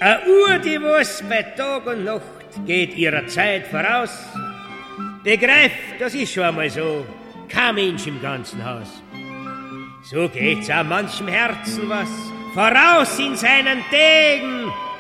Eine Uhr, die was bei Tag und Nacht geht ihrer Zeit voraus. Begreift, das ist schon einmal so. Kein Mensch im ganzen Haus. So geht's auch manchem Herzen was voraus in seinen Degen.